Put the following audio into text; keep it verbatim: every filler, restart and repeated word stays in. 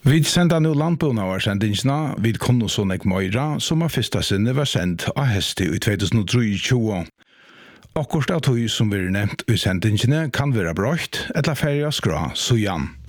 Vi sender nu landbuna av sendingsna vid Konnosonek Moira, som av fyrsta sinne var sendt av hesti i tjugohundratjugotre. Akkurat av tog som vi nevnt i sendingsene kan være brøkt, eller ferie skra, så Jan.